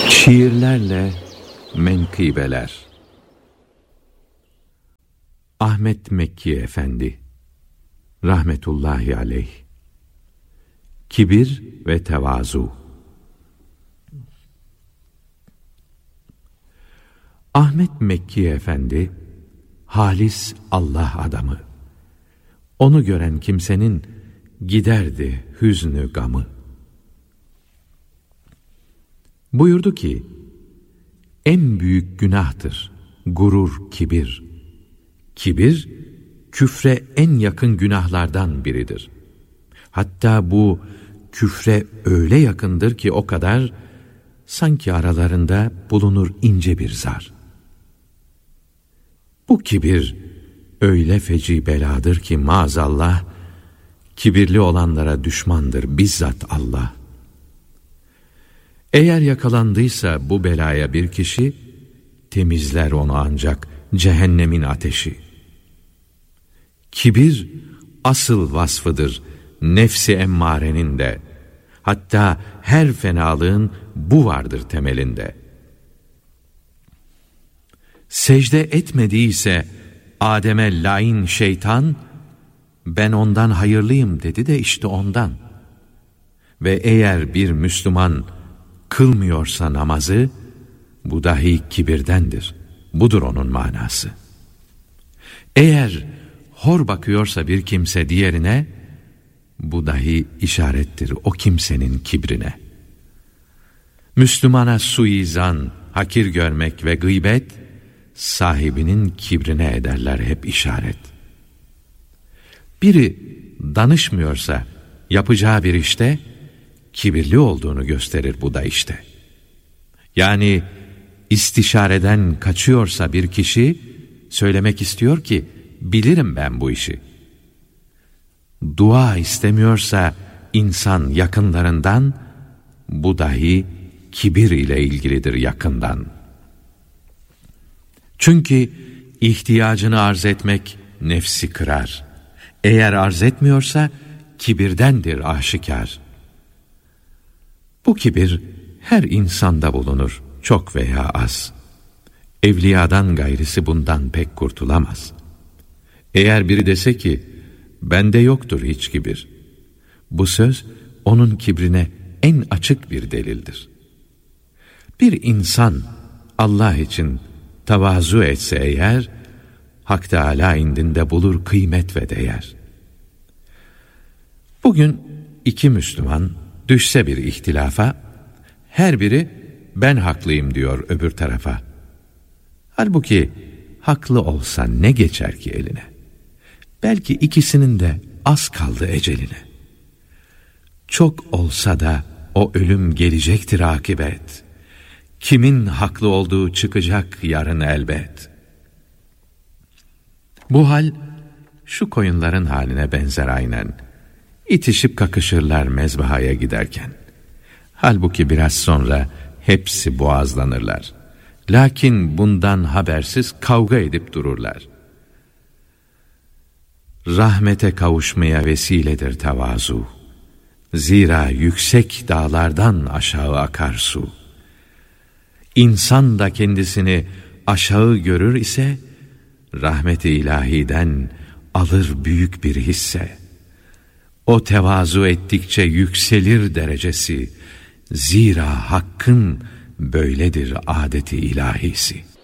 Şiirlerle menkıbeler. Ahmet Mekki Efendi rahmetullahi aleyh. Kibir ve tevazu. Ahmet Mekki Efendi halis Allah adamı. Onu gören kimsenin giderdi hüznü gamı. Buyurdu ki, en büyük günahtır gurur, kibir. Kibir, küfre en yakın günahlardan biridir. Hatta bu küfre öyle yakındır ki o kadar, sanki aralarında bulunur ince bir zar. Bu kibir öyle feci beladır ki maazallah, kibirli olanlara düşmandır bizzat Allah. Eğer yakalandıysa bu belaya bir kişi, temizler onu ancak cehennemin ateşi. Kibir asıl vasfıdır nefsi emmarenin de. Hatta her fenalığın bu vardır temelinde. Secde etmediyse Adem'e lain şeytan, ben ondan hayırlıyım dedi de işte ondan. Ve eğer bir Müslüman kılmıyorsa namazı, bu dahi kibirdendir. Budur onun manası. Eğer hor bakıyorsa bir kimse diğerine, bu dahi işarettir o kimsenin kibrine. Müslümana suizan, hakir görmek ve gıybet, sahibinin kibrine ederler hep işaret. Biri danışmıyorsa yapacağı bir işte, kibirli olduğunu gösterir bu da işte. Yani istişareden kaçıyorsa bir kişi, söylemek istiyor ki, bilirim ben bu işi. Dua istemiyorsa insan yakınlarından, bu dahi kibir ile ilgilidir yakından. Çünkü ihtiyacını arz etmek nefsi kırar. Eğer arz etmiyorsa kibirdendir aşikar. Bu kibir her insanda bulunur, çok veya az. Evliyadan gayrisi bundan pek kurtulamaz. Eğer biri dese ki, bende yoktur hiç kibir, bu söz onun kibrine en açık bir delildir. Bir insan Allah için tevazu etse eğer, Hak Teâlâ indinde bulur kıymet ve değer. Bugün iki Müslüman düşse bir ihtilafa, her biri ben haklıyım diyor öbür tarafa. Halbuki haklı olsa ne geçer ki eline? Belki ikisinin de az kaldı eceline. Çok olsa da o ölüm gelecektir akibet. Kimin haklı olduğu çıkacak yarın elbet. Bu hal şu koyunların haline benzer aynen. İtişip kakışırlar mezbahaya giderken. Halbuki biraz sonra hepsi boğazlanırlar. Lakin bundan habersiz kavga edip dururlar. Rahmete kavuşmaya vesiledir tevazu. Zira yüksek dağlardan aşağı akar su. İnsan da kendisini aşağı görür ise, rahmet-i ilahiden alır büyük bir hisse. O tevazu ettikçe yükselir derecesi. Zira hakkın böyledir adeti ilahisi.